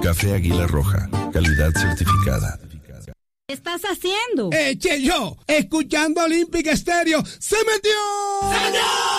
Café Águila Roja, calidad certificada. ¿Qué estás haciendo? Yo, escuchando Olympic Stereo. ¡Se metió! ¡Señor!